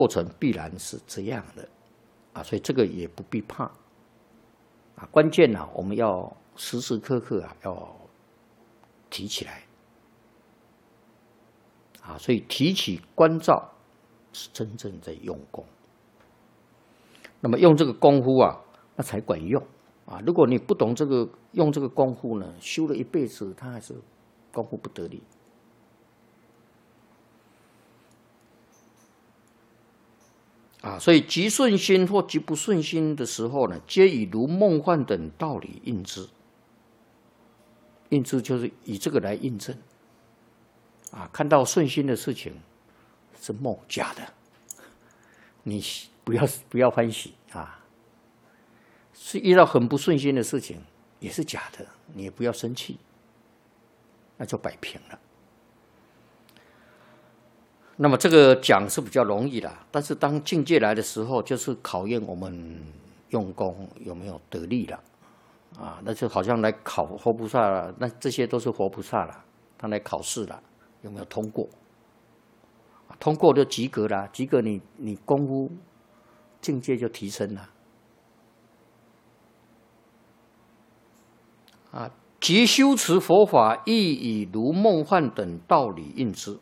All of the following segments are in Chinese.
过程必然是这样的啊，所以这个也不必怕啊。关键呢，我们要时时刻刻啊要提起来啊，所以提起关照是真正在用功。那么用这个功夫啊，那才管用啊。如果你不懂这个用这个功夫呢，修了一辈子，它还是功夫不得力。啊，所以极顺心或极不顺心的时候呢，皆以如梦幻等道理应之。应之就是以这个来印证。啊，看到顺心的事情是梦，假的，你不要欢喜啊。是遇到很不顺心的事情，也是假的，你也不要生气，那就摆平了。那么这个讲是比较容易的，但是当境界来的时候，就是考验我们用功有没有得力了啊。那就好像来考活菩萨了，那这些都是活菩萨了，他来考试了，有没有通过？通过就及格了，及格你功夫境界就提升了啊。即修持佛法，亦以如梦幻等道理应之。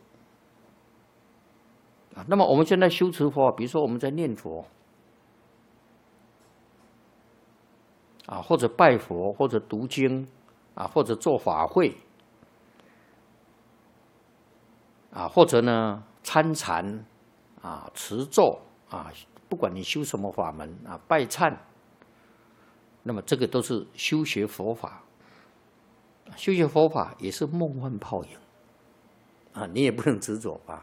那么我们现在修持佛法，比如说我们在念佛啊，或者拜佛，或者读经啊，或者做法会啊，或者呢参禅啊、持咒啊，不管你修什么法门啊，拜忏，那么这个都是修学佛法。修学佛法也是梦幻泡影啊，你也不能执着吧。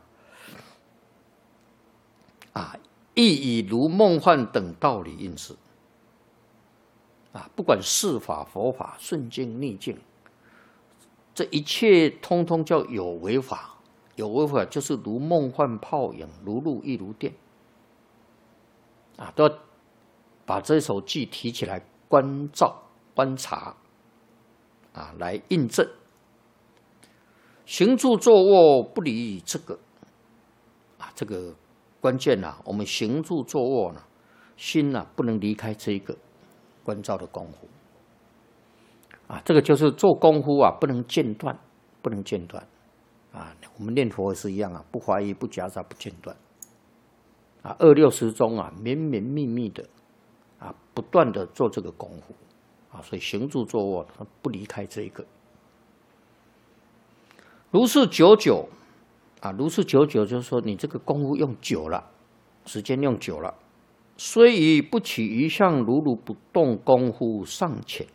啊，亦以如梦幻等道理应之。啊，不管世法、佛法、顺境、逆境，这一切通通叫有为法。有为法就是如梦幻泡影，如露亦如电。啊，都要把这首偈提起来关照、观察，啊，来印证。行住坐卧不离这个，啊，这个。关键啊，我们行住坐卧呢，心啊不能离开这一个关照的功夫啊。这个就是做功夫啊，不能间断，不能间断啊。我们念佛也是一样啊，不怀疑、不夹杂、不间断啊。26时中啊，绵绵密密的啊，不断的做这个功夫啊。所以行住坐卧它不离开这一个。如是久久。啊，如是久久，就是说你这个功夫用久了，时间用久了，虽以不起一相如如不动功夫尚浅。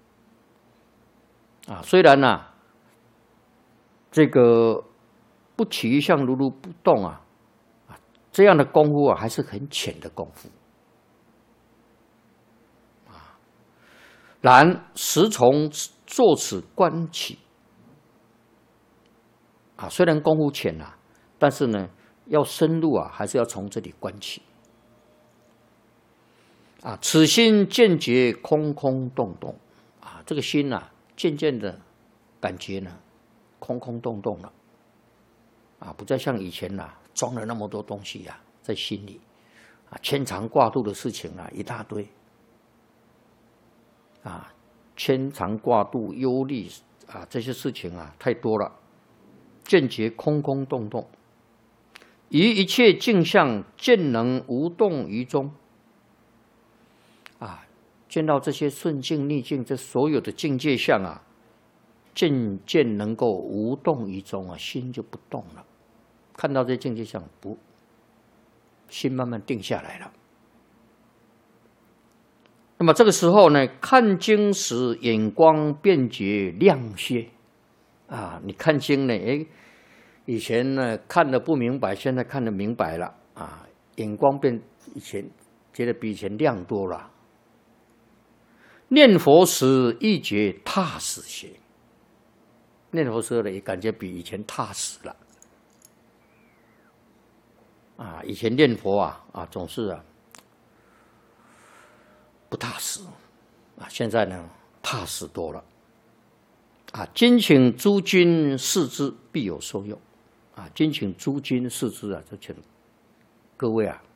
啊，虽然呢，这个不起一相如如不动啊，这样的功夫啊，还是很浅的功夫。啊，然时从作此观起。啊，虽然功夫浅啊，但是呢，要深入啊，还是要从这里观起。啊，此心渐觉空空洞洞，啊，这个心啊，渐渐的感觉呢，空空洞洞了。啊，不再像以前呐，装了那么多东西呀，在心里，啊，牵肠挂肚的事情啊，一大堆。啊，牵肠挂肚、忧虑啊，这些事情啊，太多了。渐觉空空洞洞，于一切境相渐能无动于衷。啊，见到这些顺境逆境，这所有的境界相啊，渐渐能够无动于衷啊，心就不动了。看到这境界相，心慢慢定下来了。那么这个时候呢，看经时眼光便觉亮些。啊，你看经呢？以前呢看得不明白，现在看得明白了啊，眼光变以前觉得比以前亮多了。念佛时亦觉踏实些，念佛时呢也感觉比以前踏实了。啊，以前念佛啊总是不踏实啊，现在呢踏实多了。啊，今请诸君视之，必有受用。啊，今请诸君视之啊，就请各位啊，